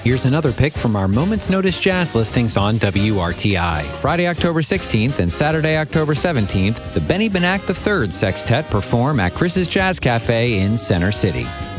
Here's another pick from our Moment's Notice jazz listings on WRTI. Friday, October 16th and Saturday, October 17th, the Benny Benack III Sextet perform at Chris's Jazz Cafe in Center City.